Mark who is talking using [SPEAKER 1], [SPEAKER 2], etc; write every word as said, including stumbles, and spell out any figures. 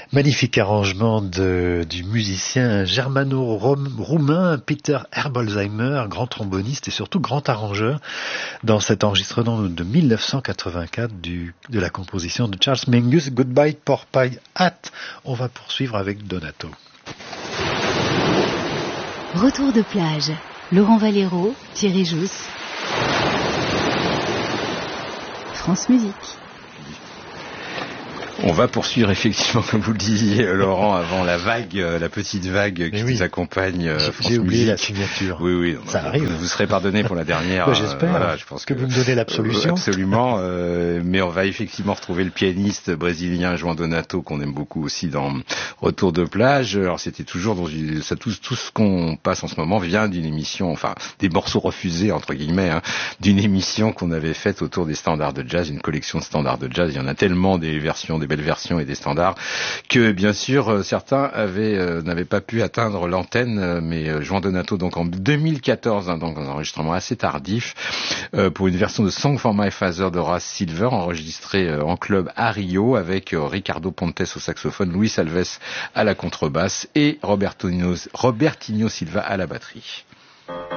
[SPEAKER 1] Magnifique arrangement de, du musicien germano-roumain Peter Herbolzheimer, grand tromboniste et surtout grand arrangeur, dans cet enregistrement de dix-neuf cent quatre-vingt-quatre du, de la composition de Charles Mingus, Goodbye Porcupine Hat. On va poursuivre avec Donato.
[SPEAKER 2] Retour de plage. Laurent Valero, Thierry Jousse. France Musique.
[SPEAKER 3] On va poursuivre effectivement, comme vous le disiez, Laurent, avant la vague, la petite vague qui
[SPEAKER 1] oui.
[SPEAKER 3] nous accompagne.
[SPEAKER 1] J'ai,
[SPEAKER 3] France
[SPEAKER 1] j'ai oublié
[SPEAKER 3] Musique.
[SPEAKER 1] la signature.
[SPEAKER 3] Oui, oui.
[SPEAKER 1] Ça
[SPEAKER 3] vous,
[SPEAKER 1] arrive.
[SPEAKER 3] Vous serez pardonné pour la dernière.
[SPEAKER 1] Bah, j'espère.
[SPEAKER 3] Euh, voilà, je pense
[SPEAKER 1] que,
[SPEAKER 3] que
[SPEAKER 1] vous me donnez l'absolution.
[SPEAKER 3] Euh, absolument. Euh, mais on va effectivement retrouver le pianiste brésilien João Donato qu'on aime beaucoup aussi dans Retour de plage. Alors c'était toujours dans une, ça tout, tout ce qu'on passe en ce moment vient d'une émission, enfin des morceaux refusés entre guillemets, hein, d'une émission qu'on avait faite autour des standards de jazz, une collection de standards de jazz. Il y en a tellement des versions, des belles versions et des standards que bien sûr certains avaient euh, n'avaient pas pu atteindre l'antenne, euh, mais euh, João Donato donc en deux mille quatorze, hein, donc un enregistrement assez tardif euh, pour une version de Song for My Father de Horace Silver enregistrée euh, en club à Rio avec euh, Ricardo Pontes au saxophone, Luis Alves à la contrebasse et Robertinho, Robertinho Silva à la batterie.